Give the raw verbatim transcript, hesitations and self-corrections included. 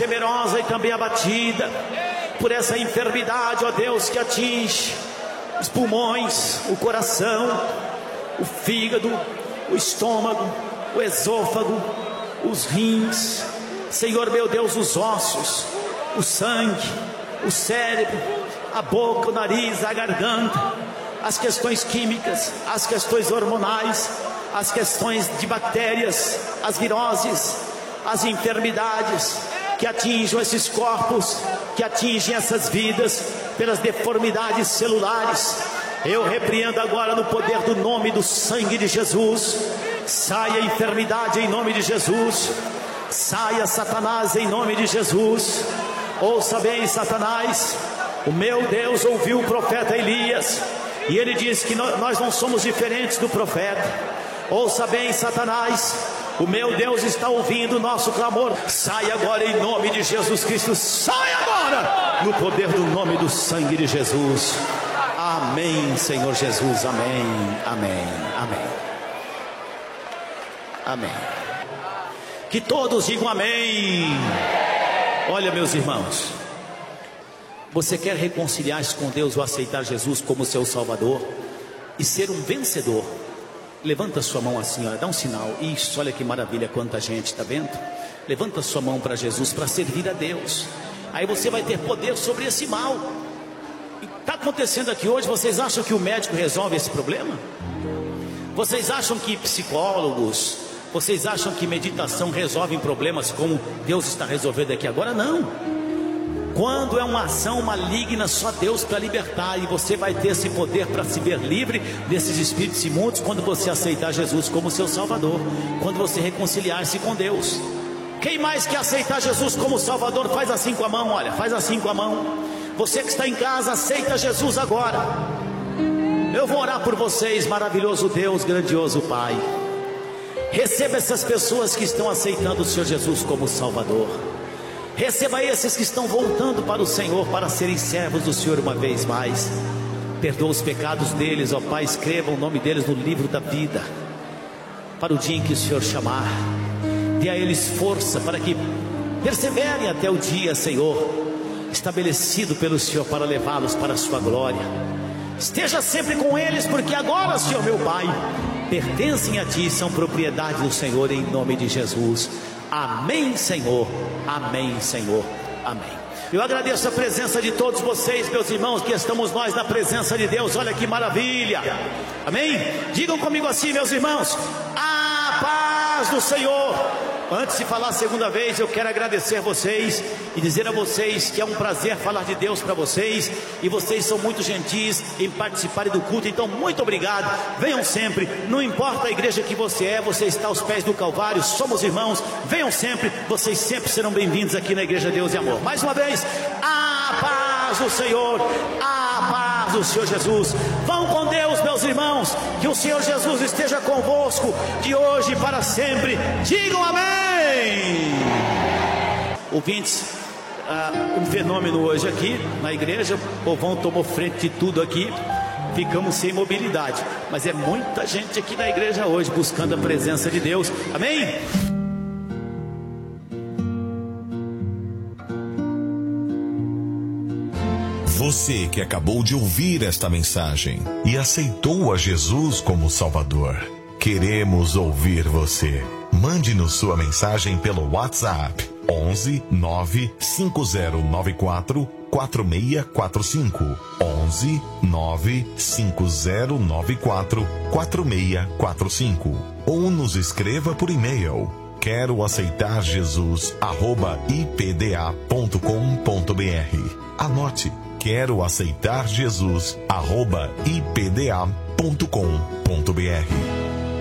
temerosa e também abatida por essa enfermidade, ó Deus, que atinge os pulmões, o coração, o fígado, o estômago, o esôfago, os rins, Senhor meu Deus, os ossos, o sangue, o cérebro, a boca, o nariz, a garganta, as questões químicas, as questões hormonais, as questões de bactérias, as viroses, as enfermidades que atingem esses corpos, que atingem essas vidas pelas deformidades celulares. Eu repreendo agora no poder do nome do sangue de Jesus. Saia a enfermidade em nome de Jesus. Saia Satanás em nome de Jesus. Ouça bem, Satanás, o meu Deus ouviu o profeta Elias e ele diz que nós não somos diferentes do profeta. Ouça bem, Satanás, o meu Deus está ouvindo o nosso clamor. Sai agora em nome de Jesus Cristo. Sai agora no poder do nome do sangue de Jesus. Amém, Senhor Jesus. Amém, amém, amém. Amém. Que todos digam amém. Olha, meus irmãos, você quer reconciliar-se com Deus ou aceitar Jesus como seu Salvador e ser um vencedor? Levanta sua mão assim, olha, dá um sinal. Isso, olha que maravilha, quanta gente, está vendo? Levanta sua mão para Jesus, para servir a Deus. Aí você vai ter poder sobre esse mal. Está acontecendo aqui hoje. Vocês acham que o médico resolve esse problema? Vocês acham que psicólogos, vocês acham que meditação resolve problemas como Deus está resolvendo aqui agora? Não. Quando é uma ação maligna, só Deus para libertar. E você vai ter esse poder para se ver livre desses espíritos imundos quando você aceitar Jesus como seu Salvador, quando você reconciliar-se com Deus. Quem mais quer aceitar Jesus como Salvador? Faz assim com a mão, olha, faz assim com a mão. Você que está em casa, aceita Jesus agora. Eu vou orar por vocês, maravilhoso Deus, grandioso Pai. Receba essas pessoas que estão aceitando o Senhor Jesus como Salvador. Receba esses que estão voltando para o Senhor, para serem servos do Senhor uma vez mais. Perdoa os pecados deles, ó Pai, escreva o nome deles no livro da vida, para o dia em que o Senhor chamar. Dê a eles força para que perseverem até o dia, Senhor, estabelecido pelo Senhor para levá-los para a sua glória. Esteja sempre com eles, porque agora, Senhor meu Pai, pertencem a Ti, são propriedade do Senhor, em nome de Jesus. Amém, Senhor. Amém, Senhor. Amém. Eu agradeço a presença de todos vocês, meus irmãos, que estamos nós na presença de Deus. Olha que maravilha. Amém? Digam comigo assim, meus irmãos: a paz do Senhor. Antes de falar a segunda vez, eu quero agradecer vocês e dizer a vocês que é um prazer falar de Deus para vocês, e vocês são muito gentis em participarem do culto, então muito obrigado. Venham sempre, não importa a igreja que você é, você está aos pés do Calvário, somos irmãos, venham sempre, vocês sempre serão bem-vindos aqui na Igreja Deus e Amor. Mais uma vez, a paz do Senhor, a paz do Senhor Jesus. Vão com Deus, meus irmãos, que o Senhor Jesus esteja convosco de hoje e para sempre. Digam amém. Ouvintes, uh, um fenômeno hoje aqui na igreja, o povão tomou frente de tudo aqui, ficamos sem mobilidade, mas é muita gente aqui na igreja hoje buscando a presença de Deus. Amém? Você que acabou de ouvir esta mensagem e aceitou a Jesus como Salvador, queremos ouvir você. Mande-nos sua mensagem pelo WhatsApp onze nove cinco zero nove quatro quatro seis quatro cinco, onze nove cinco zero nove quatro quatro seis quatro cinco, ou nos escreva por e-mail quero aceitar Jesus arroba i p d a ponto com ponto b r. Anote: quero aceitar Jesus arroba i p d a ponto com ponto b r.